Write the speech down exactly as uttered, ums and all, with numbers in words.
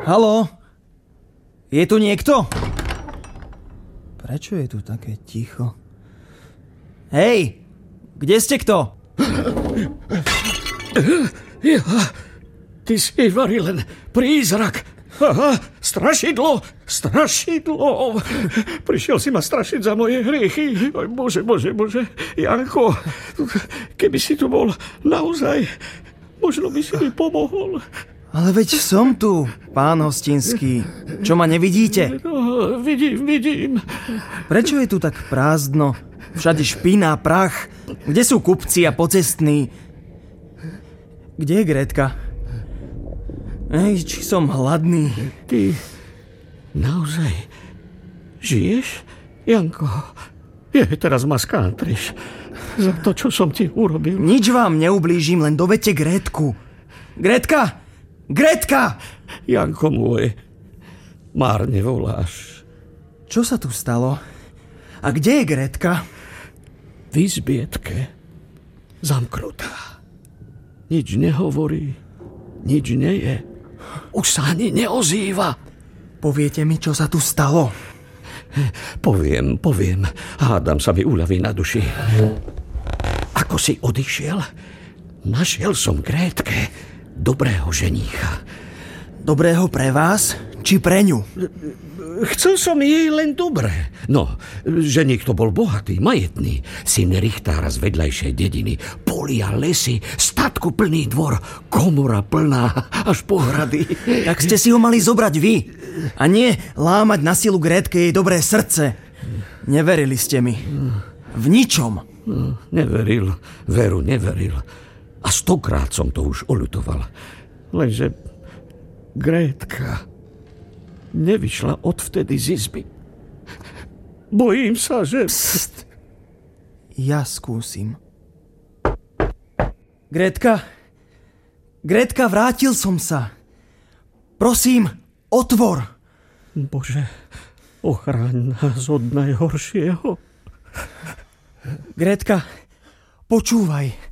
Haló? Je tu niekto? Prečo je tu také ticho? Hej! Kde ste kto? Ja, ty si Vari len prízrak. Aha, strašidlo, strašidlo. Prišiel si ma strašiť za moje hriechy. Oj, bože, bože, bože. Janko, keby si tu bol naozaj, možno by si mi pomohol. Ale veď som tu, pán Hostinský. Čo, ma nevidíte? No, vidím, vidím. Prečo je tu tak prázdno? Všade špina, prach. Kde sú kupci a pocestní? Kde je Grétka? Ej, či som hladný. Ty naozaj žiješ, Janko? Je, teraz ma skátriš za to, čo som ti urobil. Nič vám neublížim, len dovedte Grétku. Grétka! Grétka! Janko môj, márne voláš. Čo sa tu stalo? A kde je Grétka? V izbietke. Zamknutá. Nič nehovorí, nič neje. Už sa ani neozýva. Poviete mi, čo sa tu stalo? Poviem, poviem. Hádam sa mi uľaví na duši. Ako si odišiel, našiel som Grétke dobrého ženícha. Dobrého pre vás, či pre ňu? Chcel som jej len dobre. No, ženík to bol bohatý, majetný. Syn richtára z vedľajšej dediny. Polia, lesy, statku plný dvor, komora plná až po hrady. Tak ste si ho mali zobrať vy. A nie lámať na silu Grétke jej dobré srdce. Neverili ste mi. V ničom. Neveril, veru neveril. A stokrát som to už oľutoval. Lenže Grétka nevyšla odvtedy z izby. Bojím sa, že... Pst. Ja skúsim. Grétka? Grétka, vrátil som sa. Prosím, otvor. Bože, ochráň nás od najhoršieho. Grétka, počúvaj.